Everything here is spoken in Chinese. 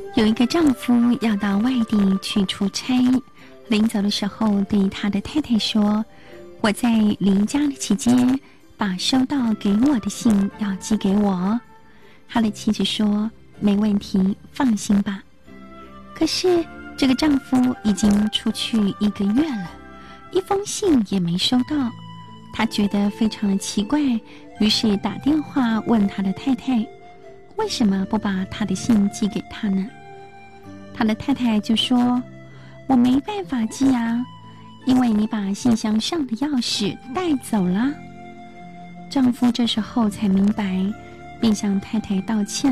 有一个丈夫要到外地去出差，临走的时候对他的太太说：“我在离家的期间，把收到给我的信要寄给我。”他的妻子说：“没问题，放心吧。”可是这个丈夫已经出去1个月了，一封信也没收到，他觉得非常的奇怪，于是打电话问他的太太，为什么不把他的信寄给他呢？他的太太就说：“我没办法寄啊，因为你把信箱上的钥匙带走了。”丈夫这时候才明白，便向太太道歉。